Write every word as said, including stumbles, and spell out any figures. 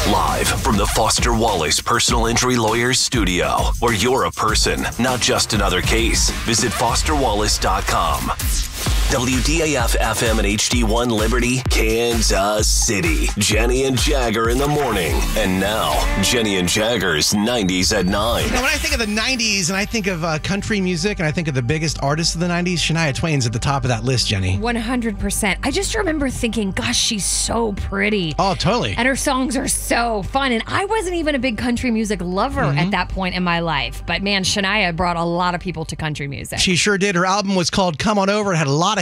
Live from the Foster Wallace Personal Injury Lawyers studio, where you're a person, not just another case. Visit foster wallace dot com. W D A F F M and H D one Liberty, Kansas City. Jenny and Jagger in the morning. And now, Jenny and Jagger's nineties at nine. Now, when I think of the nineties and I think of uh, country music and I think of the biggest artists of the nineties, Shania Twain's at the top of that list, Jenny. one hundred percent. I just remember thinking, gosh, she's so pretty. Oh, totally. And her songs are so fun. And I wasn't even a big country music lover mm-hmm. at that point in my life. But man, Shania brought a lot of people to country music. She sure did. Her album was called Come On Over. It had a lot of